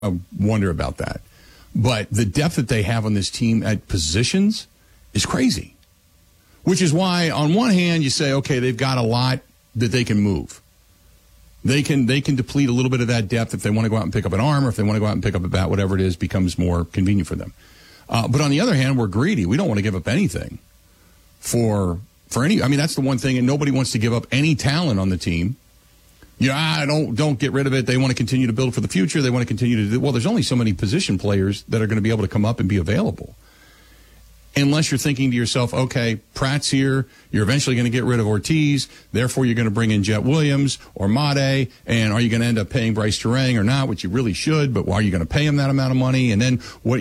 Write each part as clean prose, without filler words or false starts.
I wonder about that. But the depth that they have on this team at positions is crazy. Which is why, on one hand, you say, okay, they've got a lot that they can move. They can deplete a little bit of that depth if they want to go out and pick up an arm, or if they want to go out and pick up a bat, whatever it is, becomes more convenient for them. But on the other hand, we're greedy. We don't want to give up anything for any. I mean, that's the one thing, and nobody wants to give up any talent on the team. Don't get rid of it. They want to continue to build for the future. They want to continue to do. Well, there's only so many position players that are going to be able to come up and be available. Unless you're thinking to yourself, okay, Pratt's here, you're eventually going to get rid of Ortiz, therefore you're going to bring in Jet Williams or Mate, and are you going to end up paying Bryce Turang or not, which you really should, but why are you going to pay him that amount of money? And then,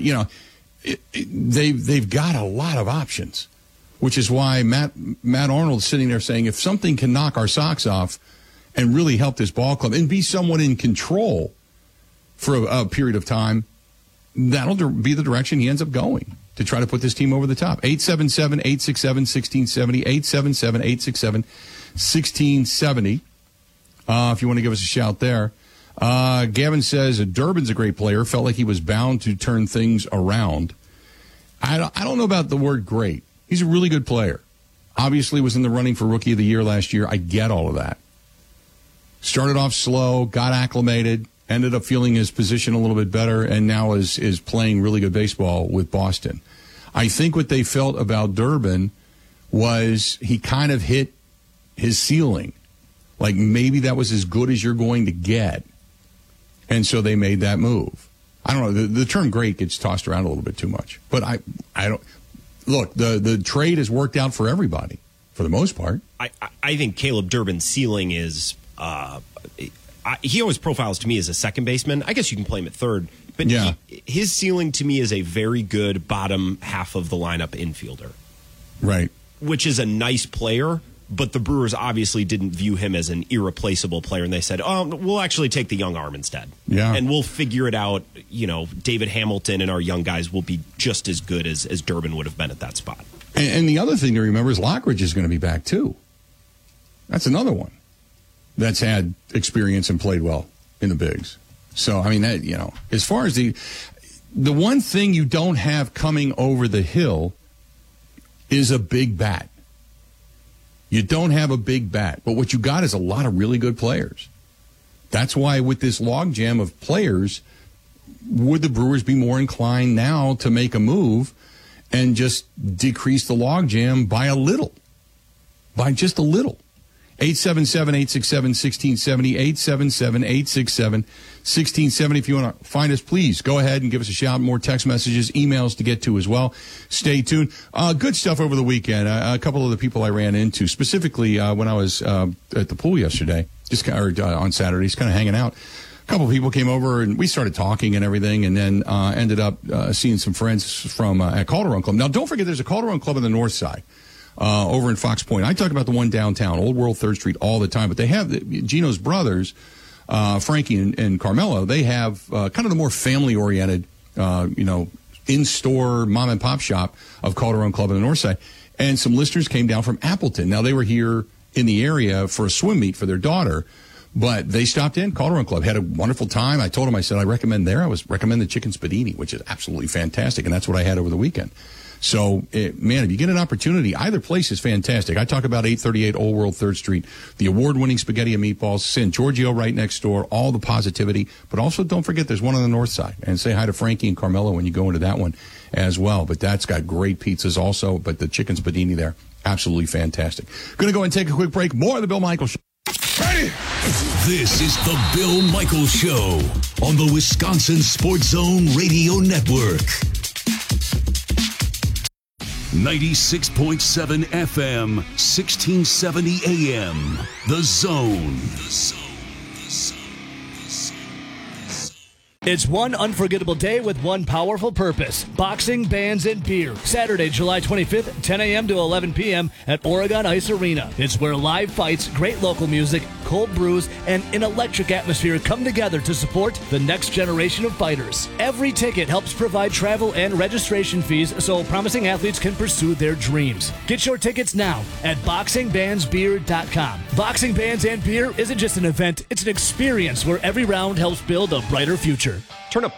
they've got a lot of options, which is why Matt Arnold's sitting there saying, if something can knock our socks off and really help this ball club and be somewhat in control for a period of time, that'll be the direction he ends up going to try to put this team over the top. 877-867-1670, 877-867-1670. If you want to give us a shout there. Gavin says Durbin's a great player, felt like he was bound to turn things around. I don't know about the word great. He's a really good player. Obviously was in the running for Rookie of the Year last year. I get all of that. Started off slow, got acclimated, ended up feeling his position a little bit better, and now is playing really good baseball with Boston. I think what they felt about Durbin was he kind of hit his ceiling. Like maybe that was as good as you're going to get. And so they made that move. I don't know. The term great gets tossed around a little bit too much. But I don't. Look, the trade has worked out for everybody for the most part. I think Caleb Durbin's ceiling is he always profiles to me as a second baseman. I guess you can play him at third. But yeah. His ceiling to me is a very good bottom half of the lineup infielder. Right. Which is a nice player, but the Brewers obviously didn't view him as an irreplaceable player, and they said, oh, we'll actually take the young arm instead. Yeah. And we'll figure it out. David Hamilton and our young guys will be just as good as Durbin would have been at that spot. And the other thing to remember is Lockridge is going to be back, too. That's another one that's had experience and played well in the bigs. So, I mean, that, as far as the one thing you don't have coming over the hill is a big bat. You don't have a big bat, but what you got is a lot of really good players. That's why with this logjam of players, would the Brewers be more inclined now to make a move and just decrease the logjam by just a little? 877-867-1670, 877-867-1670. If you want to find us, please go ahead and give us a shout. More text messages, emails to get to as well. Stay tuned. Good stuff over the weekend. A couple of the people I ran into, specifically when I was at the pool yesterday, on Saturday, just kind of hanging out. A couple of people came over and we started talking and everything, and then ended up seeing some friends from at Calderon Club. Now, don't forget, there's a Calderon Club on the north side. Over in Fox Point. I talk about the one downtown, Old World 3rd Street, all the time. But they have Gino's brothers, Frankie and Carmelo. They have kind of the more family-oriented, in-store mom-and-pop shop of Calderon Club on the north side. And some listeners came down from Appleton. Now, they were here in the area for a swim meet for their daughter. But they stopped in, Calderon Club, had a wonderful time. I told them, I said, I recommend the chicken spadini, which is absolutely fantastic. And that's what I had over the weekend. So, man, if you get an opportunity, either place is fantastic. I talk about 838 Old World 3rd Street, the award-winning spaghetti and meatballs, San Giorgio right next door, all the positivity. But also don't forget there's one on the north side. And say hi to Frankie and Carmelo when you go into that one as well. But that's got great pizzas also. But the chicken spadini there, absolutely fantastic. Going to go and take a quick break. More of the Bill Michaels Show. Ready? This is the Bill Michaels Show on the Wisconsin Sports Zone Radio Network. 96.7 FM, 1670 AM. The Zone. It's one unforgettable day with one powerful purpose. Boxing, bands, and beer. Saturday, July 25th, 10 a.m. to 11 p.m. at Oregon Ice Arena. It's where live fights, great local music, cold brews, and an electric atmosphere come together to support the next generation of fighters. Every ticket helps provide travel and registration fees so promising athletes can pursue their dreams. Get your tickets now at boxingbandsbeer.com. Boxing, Bands, and Beer isn't just an event, it's an experience where every round helps build a brighter future. future. Turn up